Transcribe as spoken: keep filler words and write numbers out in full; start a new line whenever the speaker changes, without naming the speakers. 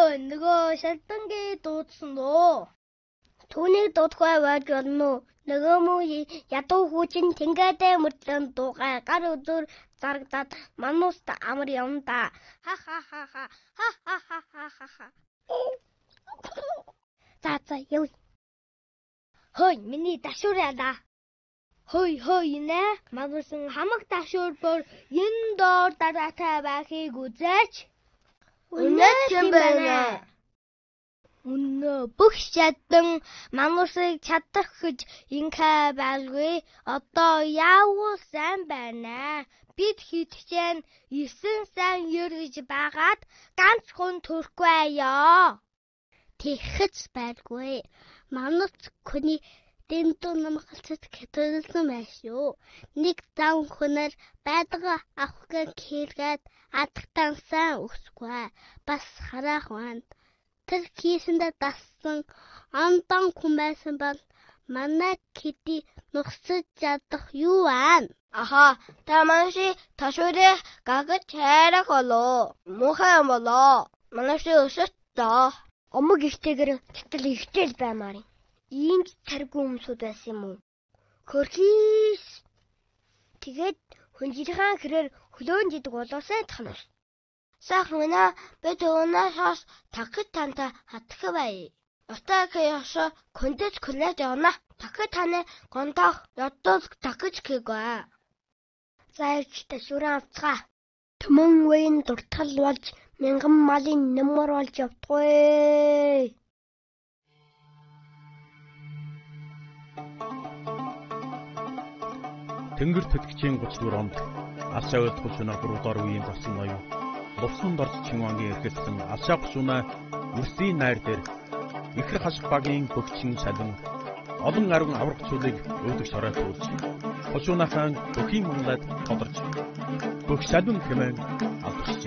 нөгөө шалтангийн дуудсан дөө. Түүнийг дуудахгүй байж болно уу? Нөгөө муу ядуу хүүчин тэнгэрдээ мөрдлөн дуугай гар өдөр зарагдаад манууст амар явна да. Ха ха ха ха ха ха ха ха ха. За за яв. Хөөе, миний дашуураа да. Хөөе хөөе нэ. Мануусан хамаг дашуур бүр энэ доор дараатай байхыг үзээч.
Үнэт юм байна.
Үнэ бүх шатан мануусыг чадах гэж инхэ байлгүй. Одоо яавал сайн байна. Бид хитгэн есөн сайн ергэж байгаад ганц хүн төрөхгүй аяа. Тэгэхэж байлгүй. Манус хүний дэндүү намгалцад католизм байшгүй. Нэг зам хүнээр байдаг авахыг хэрэгэд адагтан сайн өсгүй. Бас харах байна. Тэр хийсэндээ дассан онтон хүн байсан бол манай кити нухсаж чадах юу байна?
Аха, та манайши ташуурыг гагаж хайрах болоо. Муухай юм болоо. Манайши өсөж таа.
Омог ихтэйгэр тэгтэл ихтэл баймаар. Ийм царгүй хүмүүсүүд байсан юм уу? Хөрхийс. Тэгээд хүнжирхэн хэрээр хөлөөн жидэг болоосай тахнаас.
Сахрына бид өнөөс такт танта хатах бай. Остаг яша контэц коллеж явна. Такт таны гонтох ядууд такж гэгээ.
Зайч ташураа авцгаа. Төмөн үеийн дуртал болж мянган малын нэмэр болж явдгүй.
Тэнгэр төдгчийн гуч дүр онд алс авилт гушуна гурвдаар үеийн засан ноён лувсан дорж Чингүангийн эрхэлсэн алшаа гушуна үрсийн найр дээр ихэр хаших багийн бөгчин салин олон арван аврах цүлийг өөдөгч оройтуулж гушунахан бүхийн манлад тодорч бүх салин хэмээн алдарчжээ.